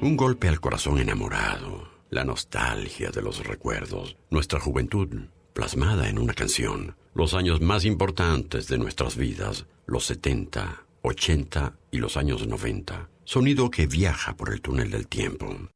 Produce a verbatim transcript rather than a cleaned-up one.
Un golpe al corazón enamorado, la nostalgia de los recuerdos, nuestra juventud plasmada en una canción, los años más importantes de nuestras vidas, los setenta, ochenta y los años noventa. Sonido que viaja por el túnel del tiempo.